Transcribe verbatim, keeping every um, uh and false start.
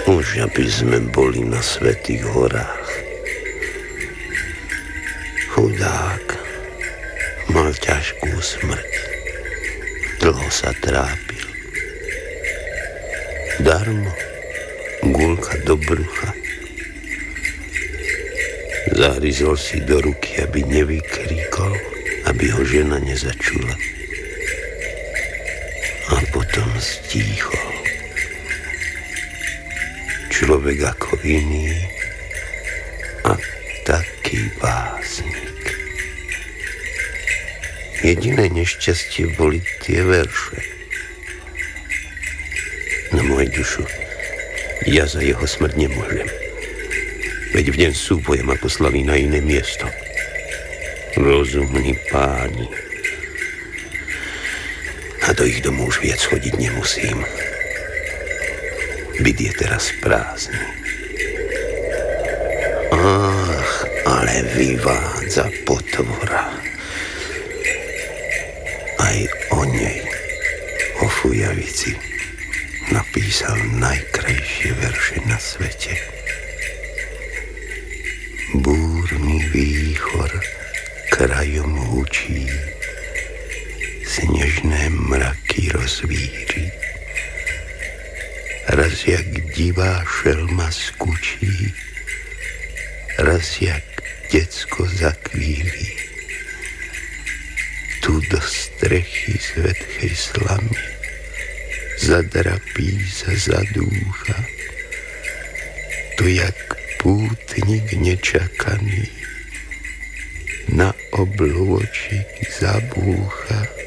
Už aby sme boli na svätých horách. Chudák mal ťažkú smrť. Dlho sa trápil. Darmo guľka do brucha. Zahryzol si do ruky, aby nevykríkol, aby ho žena nezačula. A potom stíchol. Človek ako iný a taký básnik. Jediné nešťastie boli tie verše. Na moju dušu, ja za jeho smrť nemôžem. Veď v deň súboja ma poslali na iné miesto. Rozumní páni. A do ich domu už viac chodiť nemusím. Byt je teraz prázdny. Ach, ale vyvádza potvora. Aj o nej, o fujavici, napísal najkrajšie verše na svete. Búrny výchor krajom hučí, snežné mraky rozvíří. Raz jak divá šelma skučí, raz jak decko zakvílí. Tu do strechy z vetchej slamy zadrapí sa zadúcha. Tu jak pútnik nečakaný na oblôčik zabúcha.